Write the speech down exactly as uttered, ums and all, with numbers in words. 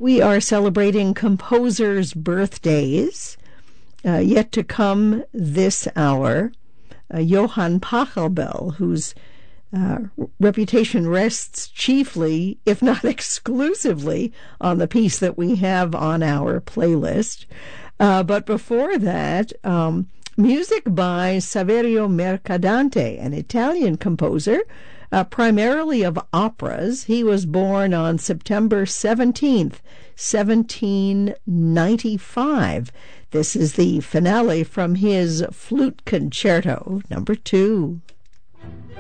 We are celebrating composers' birthdays. Uh, yet to come this hour, uh, Johann Pachelbel, whose uh, reputation rests chiefly, if not exclusively, on the piece that we have on our playlist. Uh, but before that, um, music by Saverio Mercadante, an Italian composer, uh, primarily of operas. He was born on September seventeenth, seventeen ninety-five. This is the finale from his Flute Concerto, number two.